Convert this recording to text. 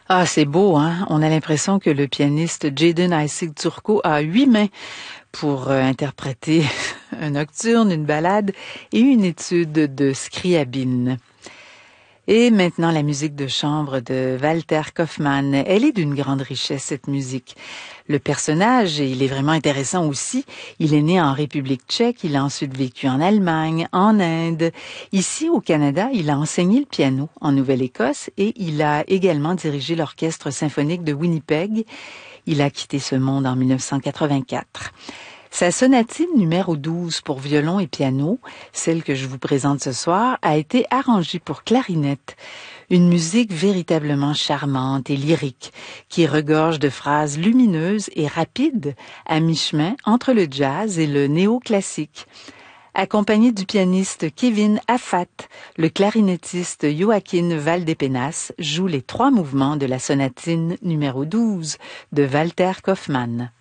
Ah, c'est beau, hein? On a l'impression que le pianiste Jaden Isaac Turco a 8 mains pour interpréter un nocturne, une ballade et une étude de Scriabine. Et maintenant, la musique de chambre de Walter Kaufmann. Elle est d'une grande richesse, cette musique. Le personnage, il est vraiment intéressant aussi. Il est né en République tchèque, il a ensuite vécu en Allemagne, en Inde. Ici, au Canada, il a enseigné le piano en Nouvelle-Écosse et il a également dirigé l'Orchestre symphonique de Winnipeg. Il a quitté ce monde en 1984. Sa sonatine numéro 12 pour violon et piano, celle que je vous présente ce soir, a été arrangée pour clarinette. Une musique véritablement charmante et lyrique, qui regorge de phrases lumineuses et rapides, à mi-chemin entre le jazz et le néoclassique. Accompagné du pianiste Kevin Affat, le clarinettiste Joaquin Valdepenas joue les 3 mouvements de la sonatine numéro 12 de Walter Kaufmann.